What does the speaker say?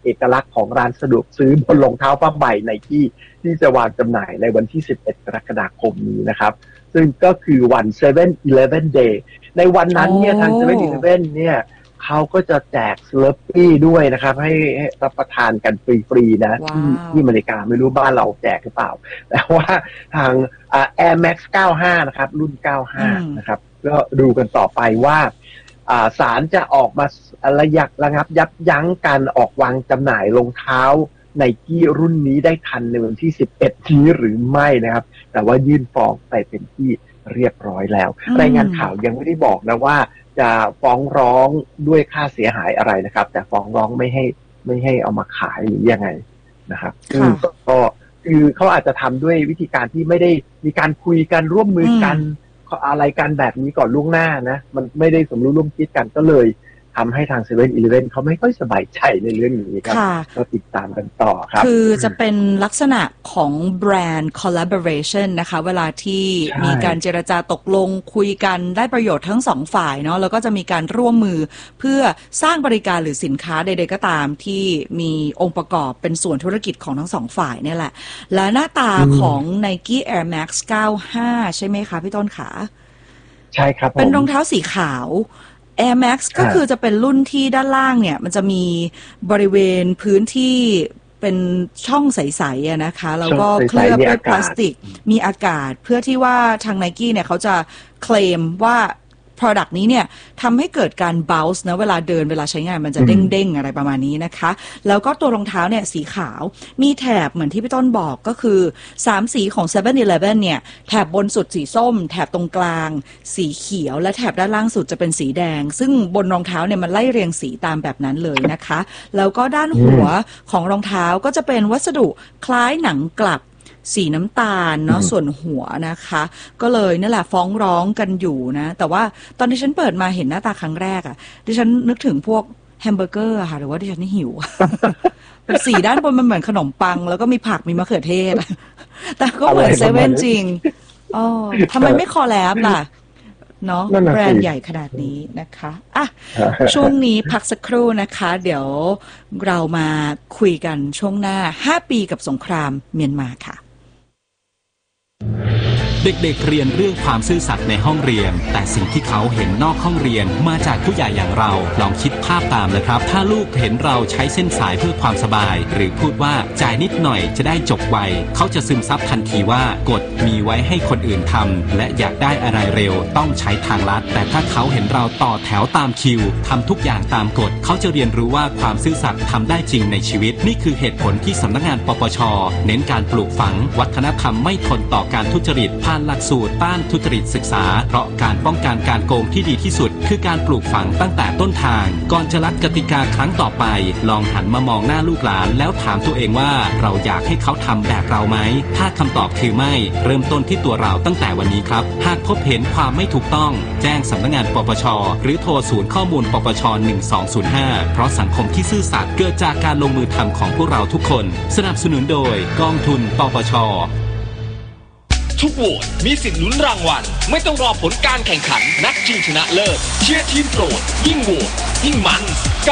อกลักษณ์ของร้านสะดวกซื้อบนรองเท้าผ้าใบไนกี้ที่จะวางจำหน่ายในวันที่11กรกฎาคมนี้นะครับซึ่งก็คือวัน 7-Eleven Day ในวันนั้นเนี่ยทาง 7-Eleven เนี่ยเขาก็จะแจกสเลอร์ปี้ด้วยนะครับให้รับประทานกันฟรีๆนะที่อเมริกาไม่รู้บ้านเราแจกหรือเปล่าแต่ว่าทางAir Max 95นะครับรุ่น95นะครับก็ดูกันต่อไปว่าศาลจะออกมาระงับยับยั้งการออกวางจำหน่ายรองเท้าไนกี้รุ่นนี้ได้ทันในวันที่11นี้หรือไม่นะครับแต่ว่ายื่นฟ้องไปเป็นที่เรียบร้อยแล้วรายงานข่าวยังไม่ได้บอกนะว่าจะฟ้องร้องด้วยค่าเสียหายอะไรนะครับแต่ฟ้องร้องไม่ให้เอามาขายหรือยังไงนะครับก็คือเขาอาจจะทำด้วยวิธีการที่ไม่ได้มีการคุยกันร่วมมือกันอะไรกันแบบนี้ก่อนล่วงหน้านะมันไม่ได้สมรู้ร่วมคิดกันก็เลยทำให้ทาง 7-Eleven เขาไม่ค่อยสบายใจในเรื่องนี้ครับก็ติดตามกันต่อครับคือจะเป็นลักษณะของแบรนด์ collaboration นะคะเวลาที่มีการเจรจาตกลงคุยกันได้ประโยชน์ทั้งสองฝ่ายเนาะแล้วก็จะมีการร่วมมือเพื่อสร้างบริการหรือสินค้าใดๆก็ตามที่มีองค์ประกอบเป็นส่วนธุรกิจของทั้งสองฝ่ายนี่แหละและหน้าตาของ Nike Air Max 95ใช่ไหมคะพี่ต้นขาใช่ครับเป็นรองเท้าสีขาวAir Max ก็คือจะเป็นรุ่นที่ด้านล่างเนี่ยมันจะมีบริเวณพื้นที่เป็นช่องใสๆนะคะแล้วก็เคลือบด้วยพลาสติกมีอากาศเพื่อที่ว่าทาง Nike เนี่ยเขาจะเคลมว่า product นี้เนี่ยทำให้เกิดการ bounce นะเวลาเดินเวลาใช้งานมันจะเด้งๆอะไรประมาณนี้นะคะแล้วก็ตัวรองเท้าเนี่ยสีขาวมีแถบเหมือนที่พี่ต้นบอกก็คือ3สีของ 7-Eleven เนี่ยแถบบนสุดสีส้มแถบตรงกลางสีเขียวและแถบด้านล่างสุดจะเป็นสีแดงซึ่งบนรองเท้าเนี่ยมันไล่เรียงสีตามแบบนั้นเลยนะคะแล้วก็ด้านหัวของรองเท้าก็จะเป็นวัสดุคล้ายหนังกลับสีน้ำตาลเนาะส่วนหัวนะคะก็เลยนั่นแหละฟ้องร้องกันอยู่นะแต่ว่าตอนที่ฉันเปิดมาเห็นหน้าตาครั้งแรกอ่ะดิฉันนึกถึงพวกแฮมเบอร์เกอร์ค่ะหรือว่าดิฉันหิว เป็นสีด้านบนมันเหมือนขนมปังแล้วก็มีผักมีมะเขือเทศแต่ก็เหมือนเซเว่นจริงอ๋อทำไมไม่คอแลบล่ะเนาะแบรนด์ใหญ่ขนาดนี้นะคะอ่ะช่วงนี้พักสักครู่นะคะเดี๋ยวเรามาคุยกันช่วงหน้า5 ปีกับสงครามเมียนมาค่ะเด็กๆเรียนเรื่องความซื่อสัตย์ในห้องเรียนแต่สิ่งที่เขาเห็นนอกห้องเรียนมาจากผู้ใหญ่อย่างเราลองคิดภาพตามนะครับถ้าลูกเห็นเราใช้เส้นสายเพื่อความสบายหรือพูดว่าจ่ายนิดหน่อยจะได้จบไวเขาจะซึมซับทันทีว่ากฎมีไว้ให้คนอื่นทำและอยากได้อะไรเร็วต้องใช้ทางลัดแต่ถ้าเขาเห็นเราต่อแถวตามคิวทำทุกอย่างตามกฎเขาจะเรียนรู้ว่าความซื่อสัตย์ทำได้จริงในชีวิตนี่คือเหตุผลที่สำนักงานปปช.เน้นการปลูกฝังวัฒนธรรมไม่ทนต่อการทุจริตผ่านหลักสูตรต้านทุจริตศึกษาเพราะการป้องกันการโกงที่ดีที่สุดคือการปลูกฝังตั้งแต่ต้นทางก่อนจะรัดกติกาครั้งต่อไปลองหันมามองหน้าลูกหลานแล้วถามตัวเองว่าเราอยากให้เขาทำแบบเราไหมถ้าคำตอบคือไม่เริ่มต้นที่ตัวเราตั้งแต่วันนี้ครับหากพบเห็นความไม่ถูกต้องแจ้งสำนักงานปปช.หรือโทรศูนย์ข้อมูลปปช. 1205เพราะสังคมที่ซื่อสัตย์เกิดจากการลงมือทำของพวกเราทุกคนสนับสนุนโดยกองทุนปปช. ทุกโหวตมีสิทธิ์ลุ้นรางวัลไม่ต้องรอผลการแข่งขันนัดชิงชนะเลิศเชียร์ทีมโปรดยิ่งโหวตยิ่งมัน